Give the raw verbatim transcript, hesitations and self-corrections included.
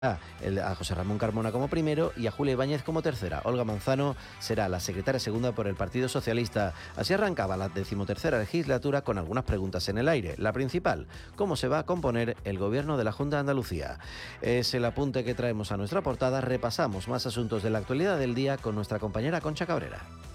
el- a José Ramón Carmona como primero y a Julia Ibáñez como tercera. Olga Manzano será la secretaria segunda por el Partido Socialista. Así arrancaba la decimotercera legislatura con algunas preguntas en el aire. La principal, ¿cómo se va a componer el gobierno de la Junta de Andalucía? Es el apunte que traemos a nuestra portada. Repasamos más asuntos de la actualidad del día con nuestra compañera Concha Cabrera.